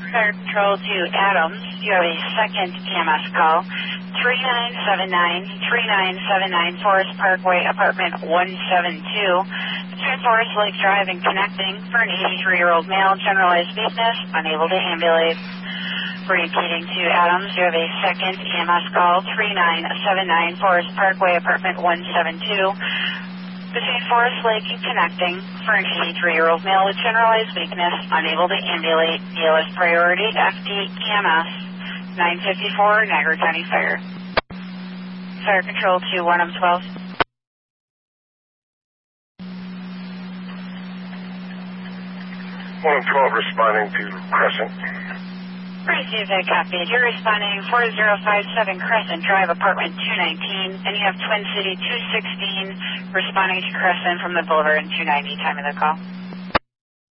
Fire Control to Adams. You have a second EMS call. 3979 Forest Parkway, apartment 172. Between Forest Lake Drive and connecting for an 83-year-old male, generalized weakness, unable to ambulate. Repeating to Adams, you have a second EMS call. 3979 Forest Parkway, apartment 172. Between Forest Lake and connecting for an 83-year-old male with generalized weakness, unable to ambulate. BLS priority, FD EMS, 954, Niagara County Fire. Fire Control to 1M12. 112 responding to Crescent. Received that copy. You're responding 4057 Crescent Drive, apartment 219, and you have Twin City 216 responding to Crescent from the Boulevard and 290. Time of the call.